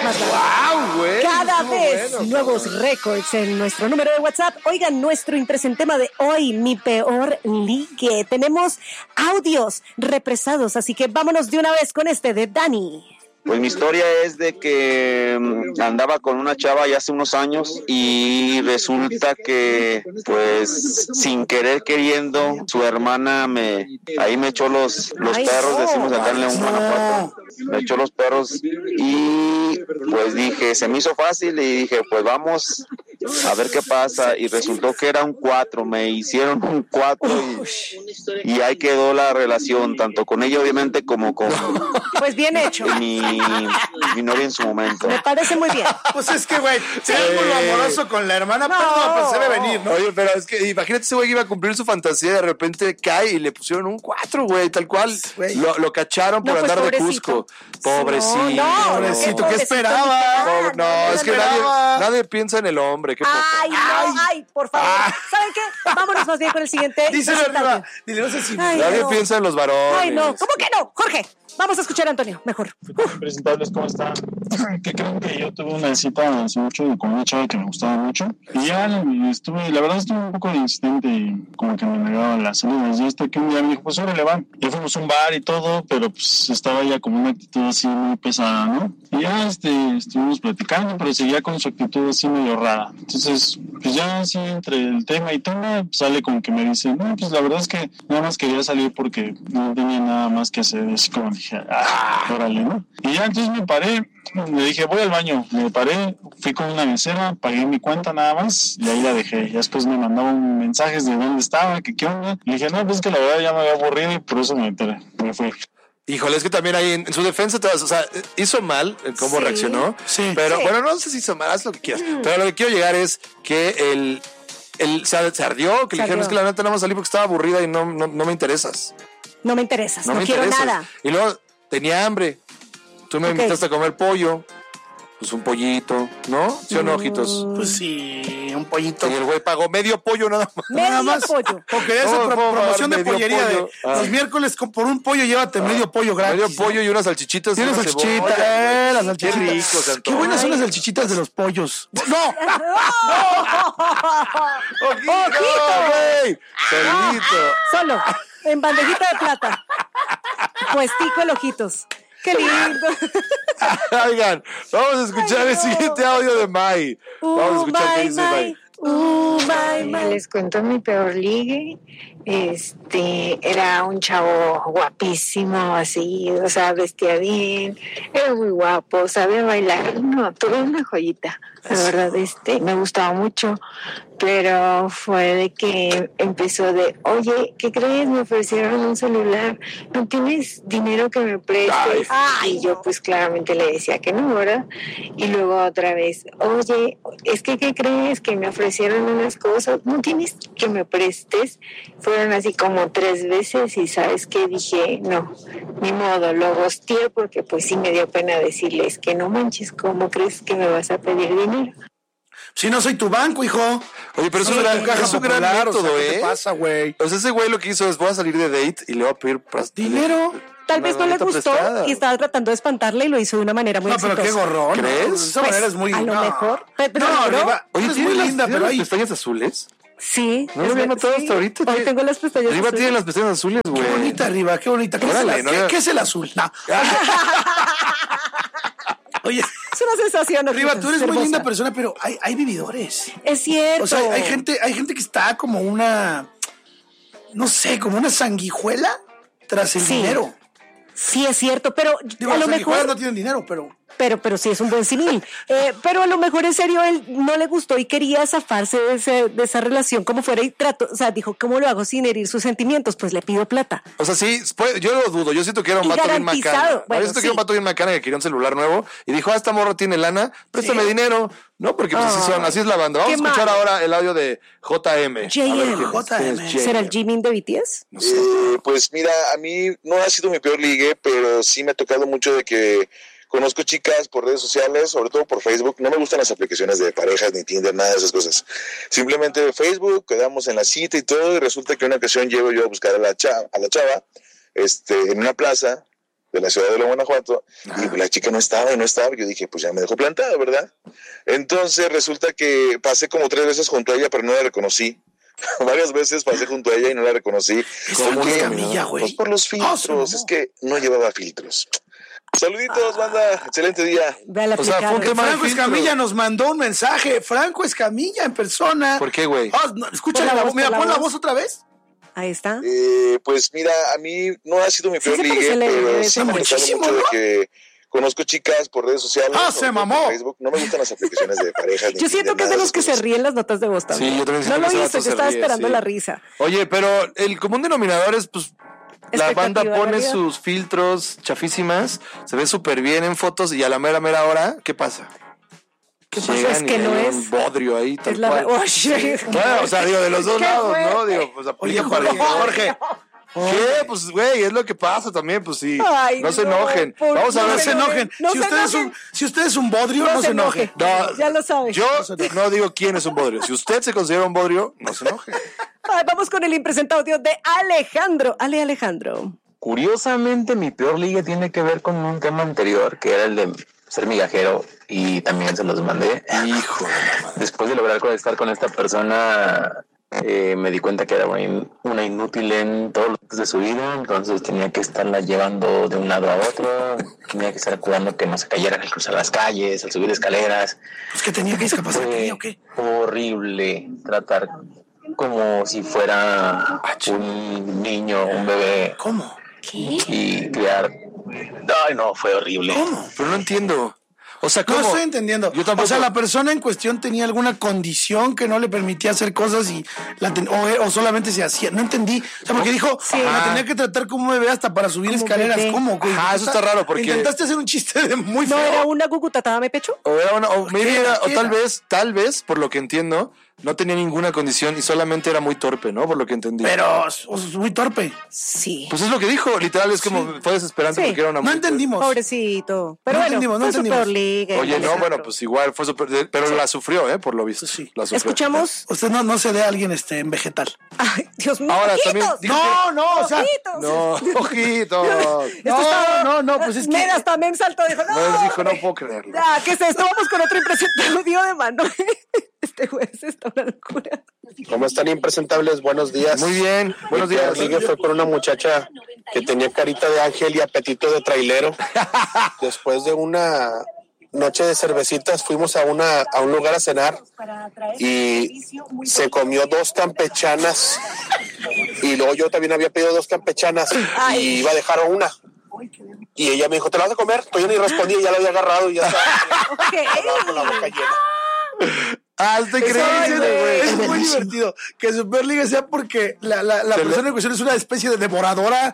más largo. ¡Wow, güey! Cada vez bueno, nuevos récords en nuestro número de WhatsApp. Oigan, nuestro impresentema de hoy, mi peor ligue. Tenemos audios represados, así que vámonos de una vez con este de Dani. Pues mi historia es de que andaba con una chava ya hace unos años y resulta que, pues, sin querer queriendo, su hermana me echó los perros, decimos acá en León, Guanajuato. Me echó los perros y pues dije, se me hizo fácil y dije, pues vamos a ver qué pasa, y resultó que era un 4, me hicieron un 4 y ahí quedó la relación, tanto con ella obviamente como con Pues bien hecho. mi novia en su momento. Me parece muy bien. Pues es que, güey, triángulo amoroso con la hermana, pues no, pues se debe venir, ¿no? Oye, pero es que imagínate ese güey que iba a cumplir su fantasía y de repente cae y le pusieron un 4, güey, tal cual. Lo cacharon por andar de Cusco. Pobrecito. Pobrecito, ¿qué esperaba? No, es que nadie piensa en el hombre. Ay, por favor. ¿Saben qué? Vámonos más bien con el siguiente. Díselo arriba. Dile, no sé si... Nadie piensa en los varones. Ay, no. ¿Cómo que no? Jorge, vamos a escuchar a Antonio, mejor. Presentables, ¿cómo están? Que creo que yo tuve una cita hace mucho con una chava que me gustaba mucho y ya la verdad estuve un poco insistente y como que me negaba las salidas, y hasta que un día me dijo, pues órale, va, y fuimos a un bar y todo, pero pues estaba ya como una actitud así muy pesada, ¿no? Y ya estuvimos platicando, pero seguía con su actitud así medio rara. Entonces, pues ya así entre el tema y tema, sale con que me dice, no, pues la verdad es que nada más quería salir porque no tenía nada más que hacer, así como dije, órale, ¿no? Y ya entonces me paré, le dije, voy al baño, me paré, fui con una mesera, pagué mi cuenta nada más y ahí la dejé. Y después me mandaban mensajes de dónde estaba, que qué onda. Le dije, no, pues que la verdad ya me había aburrido y por eso me fui. Híjole, es que también ahí en su defensa, o sea, hizo mal en cómo reaccionó. Sí. Pero bueno, no sé si hizo mal, haz lo que quieras. Pero lo que quiero llegar es que él se ardió, que le dijeron, es que la neta nada más salí porque estaba aburrida y no me interesas. No me interesas, no me quiero interesas. nada. Y luego tenía hambre. Tú me invitaste a comer pollo. Pues un pollito, ¿no? ¿Sí o no, ojitos? Pues sí, un pollito. Y el güey pagó medio pollo nada más. Medio pollo. Porque esa promoción de pollería pollo. los miércoles por un pollo llévate medio pollo gratis. Medio pollo y unas salchichitas. Y unas salchichitas. Las salchichitas. Qué rico, Santo. Qué buenas son las salchichitas de los pollos. ¡No! ¡Ojito, güey! Solito. Solo, en bandejita de plata. Puestico el ojitos. ¡Qué lindo! Oigan, vamos a escuchar el siguiente audio de Mai. Vamos a escuchar qué dice Mai. Les cuento mi peor ligue. Era un chavo guapísimo, así, o sea, vestía bien, era muy guapo, sabía bailar, no, toda una joyita. La verdad, me gustaba mucho, pero fue de que empezó de, oye, ¿qué crees? Me ofrecieron un celular, ¿no tienes dinero que me prestes? Y yo pues claramente le decía que no, ¿verdad? Y luego otra vez, oye, es que ¿qué crees? Que me ofrecieron unas cosas, ¿no tienes que me prestes? Fueron así como 3 veces y ¿sabes qué? Dije, no, ni modo, lo ghosteé porque pues sí me dio pena decirles que no manches, ¿cómo crees que me vas a pedir dinero? Si no soy tu banco, hijo. Oye, pero No es soy un gran método, o sea, ¿eh? ¿qué te pasa, güey? O sea, ese güey lo que hizo es, voy a salir de date y le voy a pedir dinero. Tal vez no le manita gustó prestada. y estaba tratando de espantarla y lo hizo de una manera muy exitosa. Pero qué gorrón. ¿Crees? ¿No? Esa manera es muy... A lo mejor. Pero No, Riva, Oye, es ¿tiene muy las, linda, ¿tiene pero las ahí... pestañas azules? Sí. No lo había notado hasta ahorita. Hoy tengo las pestañas Riva azules. tiene las pestañas azules, güey. Qué bonita, Riva, qué bonita. ¿Qué es el azul? No. Oye, Es una sensación. Riva, tú eres muy hermosa. linda persona, pero hay vividores. Es cierto. O sea, hay gente que está como una, no sé, como una sanguijuela tras el dinero. Sí, es cierto, pero Digo, a las lo sanguijuelas mejor... no tienen dinero, pero... Pero sí es un buen civil. Pero a lo mejor en serio él no le gustó y quería zafarse de esa relación como fuera y trató, o sea, dijo, ¿cómo lo hago sin herir sus sentimientos? Pues le pido plata. O sea, sí, yo lo dudo. Yo siento que era un Y vato bien garantizado. macana. Bueno, Yo siento que sí. era un vato bien macana que quería un celular nuevo y dijo, esta morra tiene lana, préstame dinero. No, porque pues así es la banda. Vamos a Qué escuchar mal. ahora el audio de JM. JM. ¿Será el Jimin de BTS? No sé. Pues mira, a mí no ha sido mi peor ligue, pero sí me ha tocado mucho de que conozco chicas por redes sociales, sobre todo por Facebook. No me gustan las aplicaciones de parejas ni Tinder, nada de esas cosas. Simplemente Facebook, quedamos en la cita y todo, y resulta que una ocasión llego yo a buscar a la chava en una plaza, de la ciudad de León, Guanajuato, y la chica no estaba. Yo dije, pues ya me dejó plantado, ¿verdad? Entonces resulta que pasé como 3 veces junto a ella, pero no la reconocí. Varias veces pasé junto a ella y no la reconocí. Franco Escamilla, güey. Pues por los filtros, es que no llevaba filtros. Saluditos, banda, excelente día. O sea, fue un tema Franco Escamilla nos mandó un mensaje. Franco Escamilla en persona. ¿Por qué, güey? Escúchale la voz. Mira, pon la voz otra vez. Ahí está. Pues mira, a mí no ha sido mi peor ligue, pero sí me ha mucho de que conozco chicas por redes sociales. Se mamó. Por Facebook. No me gustan las aplicaciones de parejas. Yo siento que es de los que se ríen las notas de voz también. Sí, yo también no lo siento que hice, yo estaba esperando la risa. Oye, pero el común denominador es, pues, la banda pone realidad. sus filtros chafísimas, se ve súper bien en fotos y a la mera hora, ¿qué pasa? ¿Qué pasa? Llegan Es que y no hay es. un bodrio ahí, tal Es la cual. Oye. Bueno, o sea, digo, de los dos ¿Qué lados, fue? ¿no? Digo, pues aplica Oye, para Jorge. ¿Qué? Pues, güey, es lo que pasa también, pues sí. Ay, no se no, enojen. por- Vamos a No ver. se enojen. No si, se usted enojen. si usted es un bodrio, no se enoje. No, Ya lo sabes. Yo no digo quién es un bodrio. Si usted se considera un bodrio, no se enoje. Ay, vamos con el impresentado audio de Alejandro. Alejandro. Curiosamente, mi peor ligue tiene que ver con un tema anterior, que era el de ser migajero, y también se los mandé. Hijo de la madre. Después de lograr conectar con esta persona, me di cuenta que era una inútil en todos los días de su vida, entonces tenía que estarla llevando de un lado a otro, tenía que estar cuidando que no se cayera al cruzar las calles, al subir escaleras. Pues que tenía que discapacidad, Fue ¿o qué? horrible tratar como si fuera un niño, un bebé, ¿Cómo? y criar. Ay, no, fue horrible. ¿Cómo? Pero no entiendo. O sea, ¿cómo? No estoy entendiendo. Yo tampoco. O sea, la persona en cuestión tenía alguna condición que no le permitía hacer cosas y o solamente se hacía. No entendí. O sea, porque dijo, la tenía que tratar como un bebé hasta para subir Como escaleras. bebé. ¿Cómo, güey? Ajá, eso está raro porque... Intentaste hacer un chiste de muy ¿No feo. era una gucutatada me pecho? O era una, o maybe ¿Qué era- era? o tal vez, por lo que entiendo, no tenía ninguna condición y solamente era muy torpe, ¿no? Por lo que entendí. Pero es muy torpe. Sí. Pues es lo que dijo, literal, es como fue desesperante Sí. porque era una No mujer. entendimos. Pobrecito. Pero No bueno, entendimos, no fue su entendimos. peor ligue, Oye, no, Alejandro. bueno, pues igual fue súper... Pero la sufrió, ¿eh? Por lo visto. Sí. La sufrió. Escuchamos. Usted no se dé a alguien en vegetal. Ay, Dios mío. Ahora, ojitos. también dijo No, o sea. Ojitos. No, ojitos. Esto está- No, pues es que. Mira, hasta Mem saltó. Dijo, No, dijo, no hombre. puedo creerlo. Ya, ¿qué es esto? Vamos con otro impresentado audio de Manuel. Este juez está una locura. ¿Cómo están impresentables? Buenos días. Muy bien, buenos días. Mi ligue fue con una muchacha que tenía carita de ángel y apetito de trailero. Después de una noche de cervecitas fuimos a un lugar a cenar y se comió 2 campechanas y luego yo también había pedido 2 campechanas y iba a dejar una. Y ella me dijo, ¿te la vas a comer? Pues yo ni respondí, ya la había agarrado y ya estaba hablaba con la boca llena. Ah, está increíble, güey. Es muy divertido que Super Liga sea porque la persona en cuestión es una especie de devoradora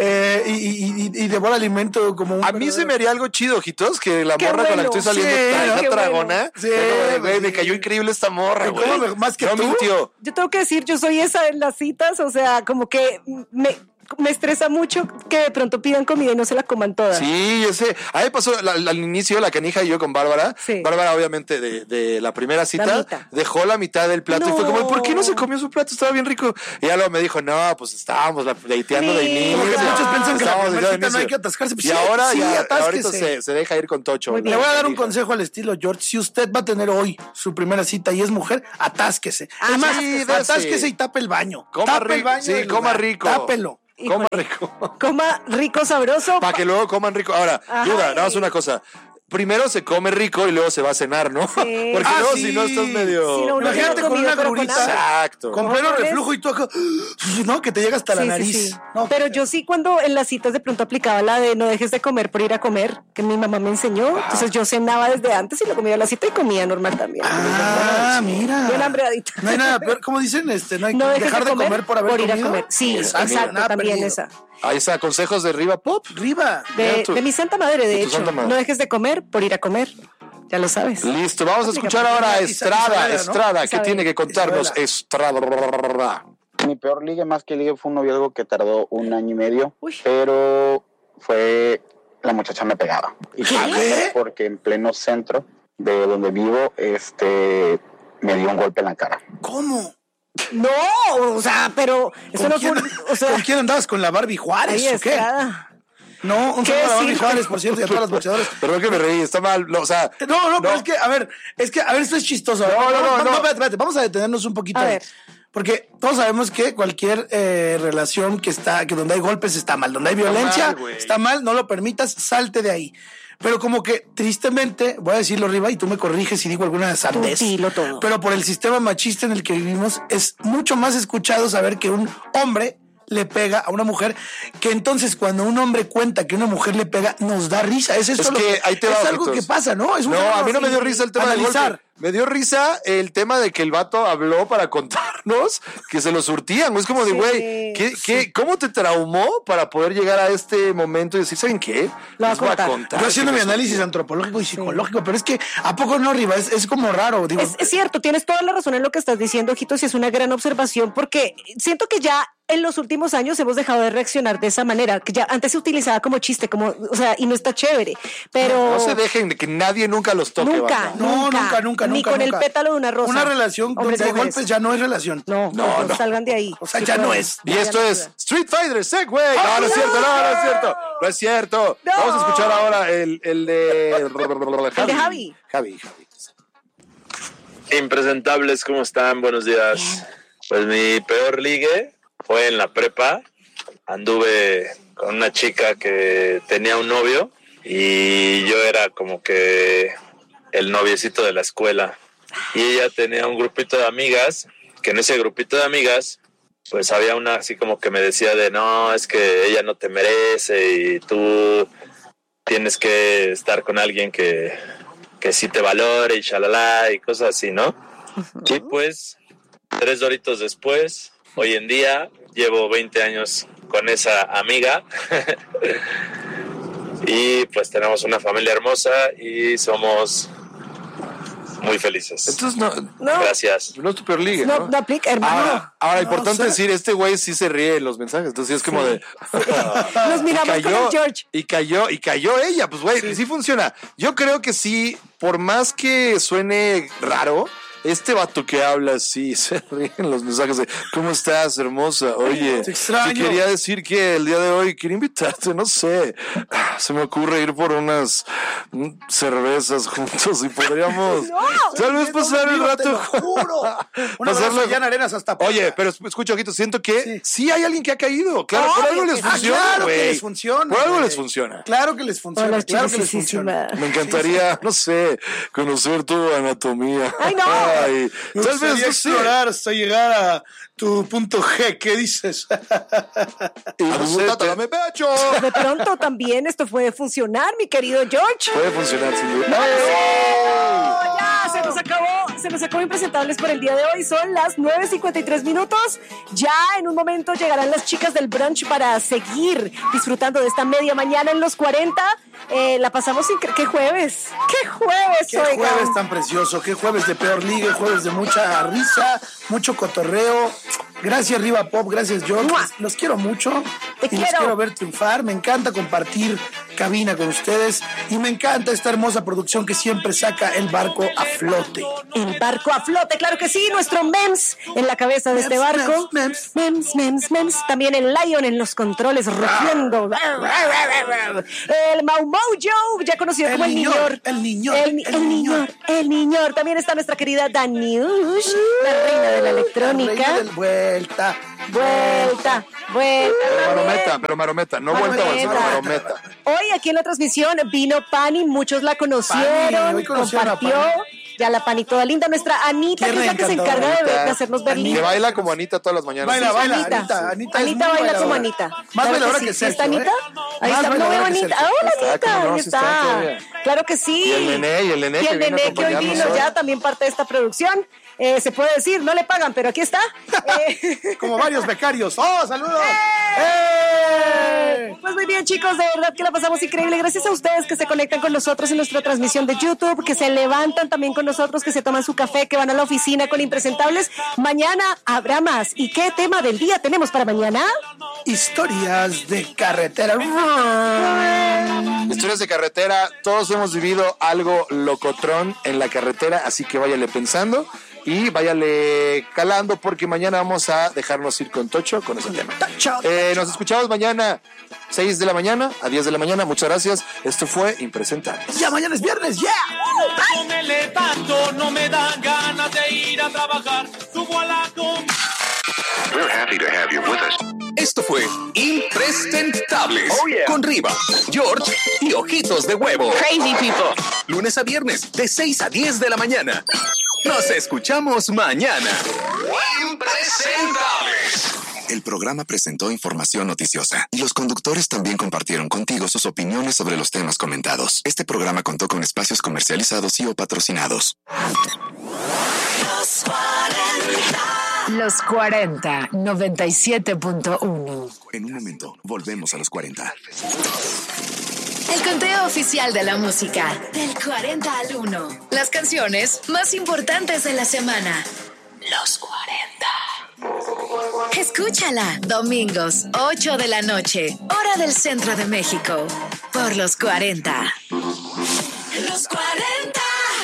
y devora alimento como un... A mí se me haría algo chido, ojitos, que la Qué morra con la que bueno. estoy saliendo Sí, trae qué una tragona. bueno. Sí, Fue como de, güey, sí. me cayó increíble esta morra, güey. ¿Cómo? ¿Más que no tú? mintió. Yo tengo que decir, yo soy esa en las citas, o sea, como que me estresa mucho que de pronto pidan comida y no se la coman todas. Sí, yo sé. A mí me pasó al inicio, la canija y yo con Bárbara. Sí. Bárbara, obviamente, de la primera cita, mitad. dejó la mitad del plato y fue como, ¿por qué no se comió su plato? Estaba bien rico. Y ya luego me dijo, no, pues estábamos dateando Sí, de inicio. Porque muchos piensan que la Estábamos primera dateando cita de no hay inicio. que atascarse. Pues Y sí, ahora sí, ya, atásquese. ahorita se deja ir con Tocho. Muy Le bien. voy a dar un canija. consejo al estilo George. Si usted va a tener hoy su primera cita y es mujer, atásquese. Además, sí, atásquese sí. y tape el baño. Coma Tape el rico, baño. sí, del coma lugar. rico. Tápelo. Coma Híjole. rico. Coma rico, sabroso. Para que luego coman rico. Ahora, Ajá. duda, nada más una cosa. Primero se come rico y luego se va a cenar, ¿no? Sí. Porque Ah, luego sí. si no estás medio... Sí, no, uno Imagínate tiene con comida, una pero grurita. hambre. Exacto. Con pleno ¿Cómo reflujo y tú acá, ¿no? Que te llega hasta la Sí, sí, nariz. sí. No, Pero yo sí cuando en las citas de pronto aplicaba la de no dejes de comer por ir a comer, que mi mamá me enseñó. Entonces yo cenaba desde antes y lo comía a la cita y comía normal también. Ah, mira. Bien hambreadita. No hay nada peor, como dicen, no hay No que dejes dejar de comer por haber ir a comido. comer. Sí, exacto, nada también perdido. esa. Ahí está, consejos de Riva Pop. Riva. De mi santa madre, de de tu hecho. santa madre. No dejes de comer por ir a comer. Ya lo sabes. Listo, vamos a escuchar ahora a Estrada. ¿no? Estrada, ¿qué Isabel. tiene que contarnos? Isabela. Estrada. Mi peor ligue, más que ligue, fue un noviazgo que tardó 1 año y medio, Uy. pero la muchacha me pegaba. Y ¿Qué? porque en pleno centro de donde vivo, me dio un golpe en la cara. ¿Cómo? No, o sea, pero eso ¿Con no fue quién, o sea, ¿Con quién andabas? ¿Con la Barbie Juárez ahí o qué? Estrada. No, un saludo a Bambi Juárez, por cierto, y a todas las boxeadoras. Perdón que me reí, está mal. No, o sea, no, pero es que, a ver, esto es chistoso. No, espérate, vamos a detenernos un poquito ahí. Porque todos sabemos que cualquier relación que donde hay golpes está mal, donde hay violencia está mal, no lo permitas, salte de ahí. Pero como que, tristemente, voy a decirlo arriba y tú me corriges si digo alguna sandez. Dilo todo. Pero por el sistema machista en el que vivimos, es mucho más escuchado saber que un hombre le pega a una mujer, que entonces cuando un hombre cuenta que una mujer le pega, nos da risa. Es que ahí te va, es algo que pasa, ¿no? A mí no me dio risa el tema del golpe. Me dio risa el tema de que el vato habló para contarnos que se lo surtían. Es como de, güey, ¿cómo te traumó para poder llegar a este momento y decir, ¿saben qué? Les voy a contar. Yo haciendo mi análisis antropológico y psicológico, pero es que ¿a poco no, Riva? Es como raro. Digo. Es cierto, tienes toda la razón en lo que estás diciendo, Ojitos, y es una gran observación, porque siento que ya en los últimos años hemos dejado de reaccionar de esa manera, que ya antes se utilizaba como chiste, y no está chévere, pero... No se dejen de que nadie nunca los toque. Nunca. Ni con el pétalo de una rosa. Una relación donde hay golpes ya no es relación. No, salgan de ahí. O sea, ya no es. Y esto es Street Fighter Segway. No es cierto, no es cierto. Vamos a escuchar ahora el de Javi. Javi. Impresentables, ¿cómo están? Buenos días. Pues mi peor ligue fue en la prepa. Anduve con una chica que tenía un novio y yo era como que el noviecito de la escuela. Y ella tenía un grupito de amigas, que en ese grupito de amigas, pues había una así como que me decía de no, es que ella no te merece y tú tienes que estar con alguien que sí te valore y shalala y cosas así, ¿no? Y pues 3 doritos después, hoy en día llevo 20 años con esa amiga y pues tenemos una familia hermosa y somos muy felices. Entonces no. Gracias. No es tu peor ligue, ¿no? No aplica, hermano. Ahora importante decir, este güey sí se ríe en los mensajes, entonces es como de... Nos miramos con el George. Y cayó ella, pues güey, sí funciona. Yo creo que sí, por más que suene raro, este vato que habla así, se ríe en los mensajes de ¿cómo estás, hermosa? Oye, te quería decir que el día de hoy quería invitarte, no sé, se me ocurre ir por unas cervezas juntos y podríamos tal vez pasar el rato. Te lo juro. Pasarlo ya en Arenas hasta Puebla. Oye, pero escucha, Ojito, siento que sí hay alguien que ha caído. Claro, por algo les funciona, claro güey. que les funciona. Por algo les funciona. Claro que les funciona. Hola, claro que les funciona. Me encantaría, no sé, conocer tu anatomía. ¡Ay, no! Me gustaría explorar hasta llegar a tu punto G. ¿Qué dices? ¡Dame pecho! De pronto también esto puede funcionar, mi querido George. Puede funcionar, sin duda. Ya, se nos acabó Impresentables por el día de hoy. Son las 9:53. Ya en un momento llegarán las chicas del brunch para seguir disfrutando de esta media mañana en los 40. La pasamos increíble. ¡Qué jueves! ¡Qué jueves! ¡Qué jueves tan precioso! ¡Qué jueves de peor liga! Jueves de mucha risa, mucho cotorreo. Gracias, Riva Pop. Gracias, George. Los quiero mucho. Los quiero ver triunfar. Me encanta compartir cabina con ustedes. Y me encanta esta hermosa producción que siempre saca el barco a flote. El barco a flote, claro que sí. Nuestro Mems en la cabeza de este barco. Mems. También el Lion en los controles, rugiendo. El Mau Mojo, ya conocido como el Niñor. El Niñor. También está nuestra querida Daniush, la reina de la electrónica. Vuelta. Pero marometa, no vuelta, sino marometa. Hoy aquí en la transmisión vino Pani, muchos la conocieron, compartió. Ya la Pani toda linda, nuestra Anita, que es la que se encarga de hacernos ver linda. Que baila como Anita todas las mañanas. Baila, Anita baila como Anita. Más bailadora que Sergio. ¿Está Anita? Ahí está, no veo Anita. Hola Anita, ahí está. Claro que sí. Y el nené que hoy vino ya también parte de esta producción. Se puede decir, no le pagan, pero aquí está. Como varios becarios. ¡Oh, saludos! Pues muy bien, chicos, de verdad que la pasamos increíble. Gracias a ustedes que se conectan con nosotros en nuestra transmisión de YouTube, que se levantan también con nosotros, que se toman su café, que van a la oficina con Impresentables. Mañana habrá más. ¿Y qué tema del día tenemos para mañana? Historias de carretera. Historias de carretera. Todos hemos vivido algo locotrón en la carretera, así que váyale pensando y váyale calando, porque mañana vamos a dejarnos ir con Tocho con ese tema. Nos escuchamos mañana. 6 de la mañana a 10 de la mañana. Muchas gracias. Esto fue Impresentables. Ya mañana es viernes, ya. No me levanto, no me dan ganas de ir a trabajar. Subo a la We're happy to have you with us. Esto fue Impresentables con Riva, George y Ojitos de Huevo. Crazy people. Lunes a viernes de 6 a 10 de la mañana. Nos escuchamos mañana. Impresentables. El programa presentó información noticiosa y los conductores también compartieron contigo sus opiniones sobre los temas comentados. Este programa contó con espacios comercializados y o patrocinados. Los 40, 97.1. En un momento, volvemos a los 40. El conteo oficial de la música. Del 40 al 1. Las canciones más importantes de la semana. Los 40. Escúchala. Domingos, 8 de la noche. Hora del centro de México. Por los 40. Los 40.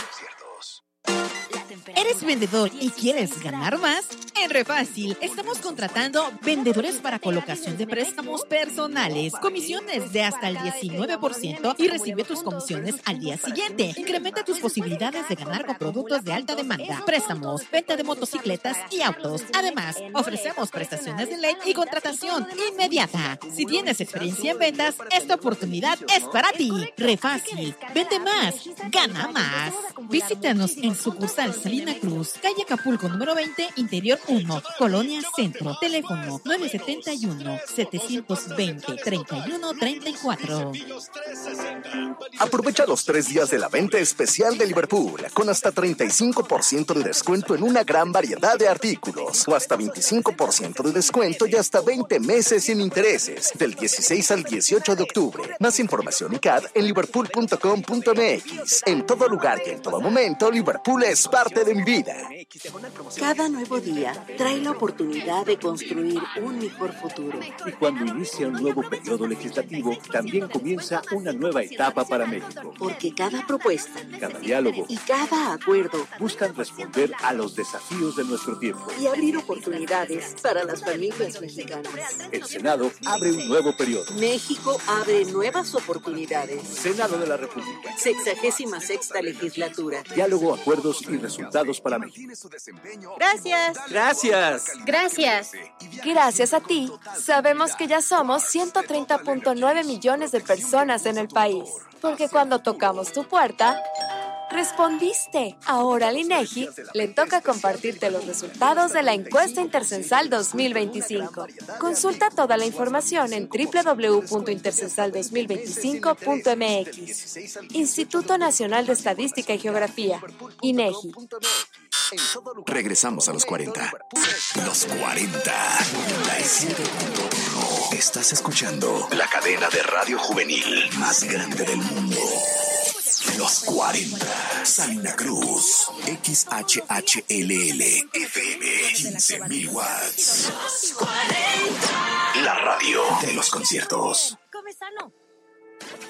¿Eres vendedor y quieres ganar más? En Refácil estamos contratando vendedores para colocación de préstamos personales, comisiones de hasta el 19% y recibe tus comisiones al día siguiente. Incrementa tus posibilidades de ganar con productos de alta demanda, préstamos, venta de motocicletas y autos. Además, ofrecemos prestaciones de ley y contratación inmediata. Si tienes experiencia en ventas, esta oportunidad es para ti. Refácil, vende más, gana más. Visítanos en sucursal Salina Cruz, calle Acapulco número 20, Interior 1, Colonia Centro. Teléfono 971-720-3134. Aprovecha los 3 días de la venta especial de Liverpool, con hasta 35% de descuento en una gran variedad de artículos, o hasta 25% de descuento y hasta 20 meses sin intereses, del 16 al 18 de octubre. Más información y CAD en liverpool.com.mx. En todo lugar y en todo momento, Liverpool es parte de mi vida. Cada nuevo día trae la oportunidad de construir un mejor futuro. Y cuando inicia un nuevo periodo legislativo, también comienza una nueva etapa para México. Porque cada propuesta, cada diálogo y cada acuerdo buscan responder a los desafíos de nuestro tiempo y abrir oportunidades para las familias mexicanas. El Senado abre un nuevo periodo. México abre nuevas oportunidades. Senado de la República. 66ª legislatura. Diálogo, acuerdos y resultados para México. Gracias. Gracias. Gracias. Gracias a ti, sabemos que ya somos 130.9 millones de personas en el país. Porque cuando tocamos tu puerta, respondiste. Ahora al INEGI le toca compartirte los resultados de la encuesta intercensal 2025. Consulta toda la información en www.intercensal2025.mx. Instituto Nacional de Estadística y Geografía, INEGI. Regresamos a los 40. Los 40. 97.1. Estás escuchando la cadena de radio juvenil más grande del mundo. Los 40. Salina Cruz. XHHLL FM. 15,000 watts. La radio de los conciertos.